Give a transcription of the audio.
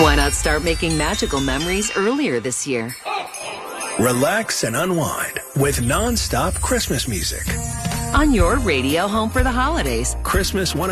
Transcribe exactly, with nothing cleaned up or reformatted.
Why not start making magical memories earlier this year? Relax and unwind with non-stop Christmas music. On your radio home for the holidays. Christmas one